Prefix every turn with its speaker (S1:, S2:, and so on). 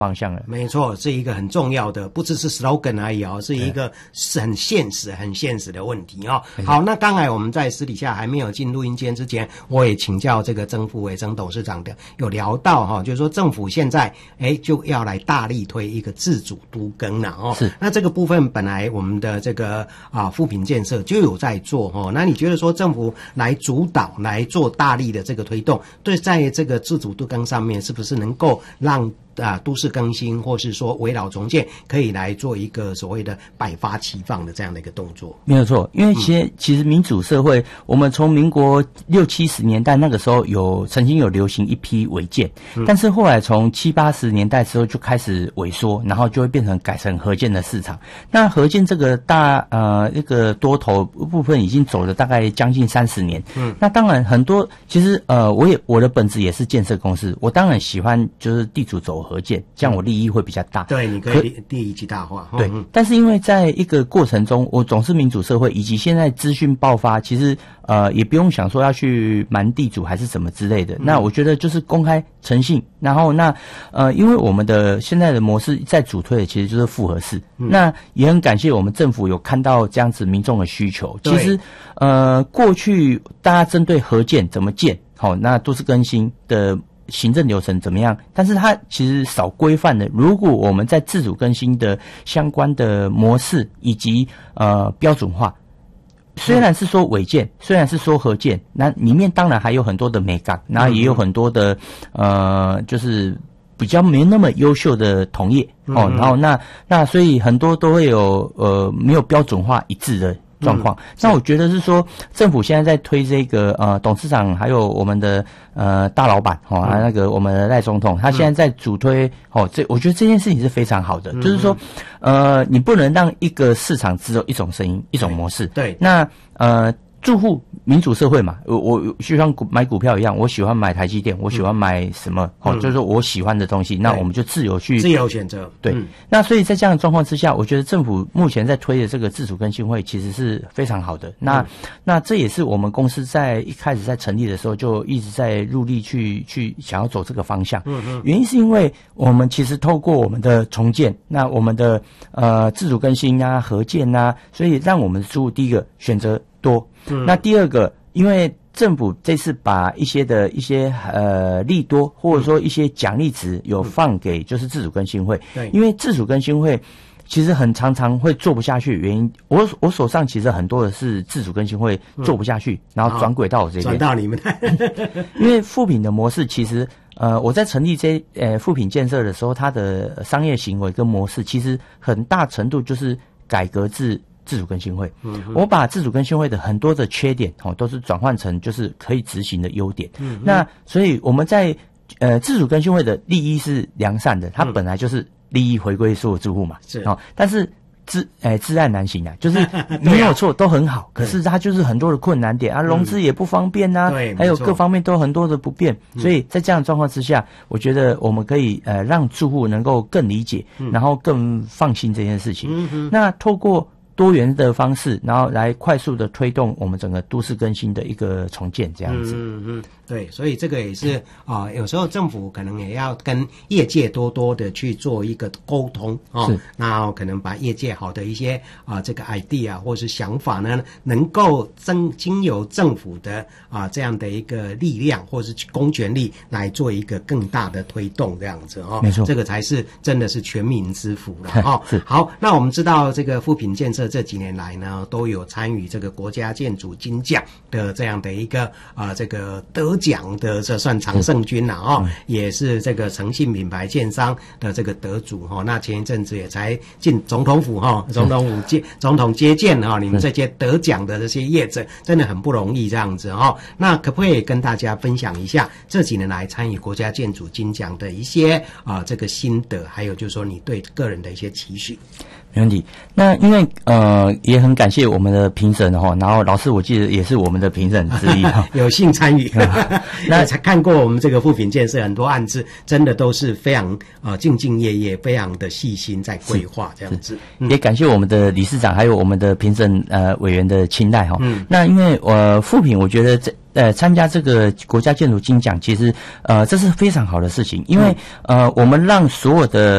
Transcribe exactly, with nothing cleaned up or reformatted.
S1: 方向了。
S2: 没错，是一个很重要的，不只是 slogan 而已哦，是一个是很现实、很现实的问题哦。好，那刚才我们在私底下还没有进录音间之前，我也请教这个曾富伟曾董事长的，有聊到哈、哦，就是说政府现在哎就要来大力推一个自主都更了哦。是，那这个部分本来我们的这个啊富品建设就有在做哦。那你觉得说政府来主导来做大力的这个推动，对在这个自主都更上面，是不是能够让啊，都市更新或是说围绕重建，可以来做一个所谓的百发齐放的这样的一个动作？
S1: 没有错，因为其实、嗯、其实民主社会，我们从民国六七十年代那个时候有曾经有流行一批违建、嗯，但是后来从七八十年代之后就开始萎缩，然后就会变成改成合建的市场。那合建这个大呃一个多头部分已经走了大概将近三十年。嗯，那当然很多其实呃我也我的本质也是建设公司，我当然喜欢就是地主走合建，这样我利益会比较大。
S2: 对，你可以利益极大化。
S1: 对、嗯，但是因为在一个过程中，我总是民主社会，以及现在资讯爆发，其实呃也不用想说要去瞒地主还是什么之类的。嗯、那我觉得就是公开诚信，然后那呃因为我们的现在的模式在主推的其实就是复合式、嗯，那也很感谢我们政府有看到这样子民众的需求。其实呃过去大家针对合建怎么建，好、哦，那都市更新的行政流程怎么样？但是它其实少规范的。如果我们在自主更新的相关的模式以及呃标准化，虽然是说违建，虽然是说合建，那里面当然还有很多的美感，然后也有很多的呃就是比较没那么优秀的同业哦，然后那那所以很多都会有呃没有标准化一致的状况、嗯，那我觉得是说，政府现在在推这个呃，董事长还有我们的呃大老板哦，嗯、那个我们的赖总统，他现在在主推、嗯、哦，这我觉得这件事情是非常好的，嗯、就是说，呃，你不能让一个市场只有一种声音、一种模式，
S2: 对，
S1: 那呃。住户民主社会嘛，我我就像买股票一样，我喜欢买台积电，我喜欢买什么，嗯、哦，就是说我喜欢的东西，那我们就自由去
S2: 自由选择。
S1: 对、嗯，那所以在这样的状况之下，我觉得政府目前在推的这个自主更新会其实是非常好的。那、嗯、那这也是我们公司在一开始在成立的时候就一直在入力去去想要走这个方向。嗯嗯，原因是因为我们其实透过我们的重建，那我们的呃自主更新啊、合建啊，所以让我们的住户第一个选择多。嗯、那第二个，因为政府这次把一些的一些呃利多或者说一些奖励值有放给就是自主更新会，对、嗯，因为自主更新会其实很常常会做不下去，原因我我手上其实很多的是自主更新会做不下去，嗯、然后转轨到我这边，
S2: 转到你们，
S1: 因为富品的模式其实呃我在成立这呃富品建设的时候，它的商业行为跟模式其实很大程度就是改革至自主更新会，嗯，我把自主更新会的很多的缺点哦，都是转换成就是可以执行的优点。嗯，那所以我们在呃自主更新会的利益是良善的，它本来就是利益回归所有住户嘛，是哦，但是治诶治安难行啊，就是没有错都很好，可是它就是很多的困难点啊，融资也不方便呐、啊，对，还有各方面都很多的不便，所以在这样的状况之下，我觉得我们可以呃让住户能够更理解，然后更放心这件事情。嗯，那透过多元的方式，然后来快速的推动我们整个都市更新的一个重建，这样子。
S2: 嗯嗯，对，所以这个也是啊、呃，有时候政府可能也要跟业界多多的去做一个沟通啊，那可能把业界好的一些啊、呃、这个 idea 或是想法呢，能够经经由政府的啊、呃、这样的一个力量或是公权力来做一个更大的推动，这样子哦，
S1: 没错，
S2: 这个才是真的是全民之福了哦。好，那我们知道这个富品建设这几年来呢，都有参与这个国家建筑金奖的这样的一个啊、呃、这个得奖的，这算常胜军了哦、嗯，也是这个诚信品牌建商的这个得主哈、哦。那前一阵子也才进总统府哈、哦，总统府接总统接见哈、哦，你们这些得奖的这些业者真的很不容易这样子哈、哦。那可不可以跟大家分享一下这几年来参与国家建筑金奖的一些啊、呃、这个心得，还有就是说你对个人的一些期许？
S1: 没问题。那因为呃也很感谢我们的评审哈，然后老师我记得也是我们的评审之一哈，
S2: 有幸参与。 那才看过我们这个富品建设很多案子，真的都是非常呃兢兢业业，非常的细心在规划这样子。
S1: 嗯、也感谢我们的理事长还有我们的评审呃委员的青睐哈。
S2: 嗯，
S1: 那因为呃富品，我觉得这。呃，参加这个国家建筑金奖，其实呃这是非常好的事情，因为呃我们让所有的